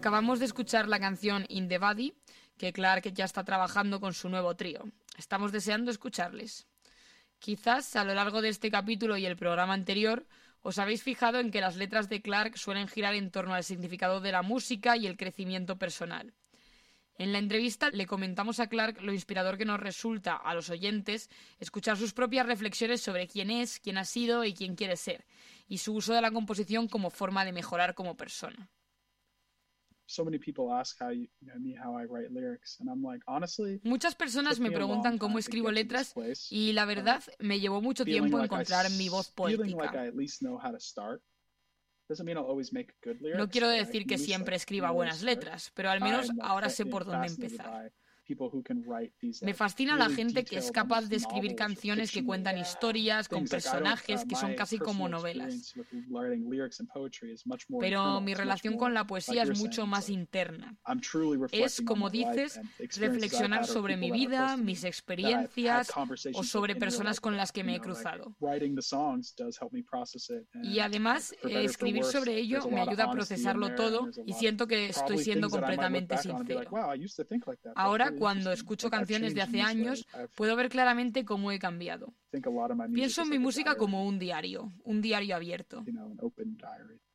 Acabamos de escuchar la canción In the Body, que Clark ya está trabajando con su nuevo trío. Estamos deseando escucharles. Quizás a lo largo de este capítulo y el programa anterior os habéis fijado en que las letras de Clark suelen girar en torno al significado de la música y el crecimiento personal. En la entrevista le comentamos a Clark lo inspirador que nos resulta a los oyentes escuchar sus propias reflexiones sobre quién es, quién ha sido y quién quiere ser, y su uso de la composición como forma de mejorar como persona. Muchas personas me preguntan cómo escribo letras y la verdad me llevó mucho tiempo encontrar mi voz poética. No quiero decir que siempre escriba buenas letras, pero al menos ahora sé por dónde empezar. Me fascina la gente que es capaz de escribir canciones que cuentan historias con personajes que son casi como novelas. Pero mi relación con la poesía es mucho más interna. Es, como dices, reflexionar sobre mi vida, mis experiencias o sobre personas con las que me he cruzado. Y además, escribir sobre ello me ayuda a procesarlo todo y siento que estoy siendo completamente sincero. Ahora, cuando escucho canciones de hace años, puedo ver claramente cómo he cambiado. Pienso en mi música como un diario abierto.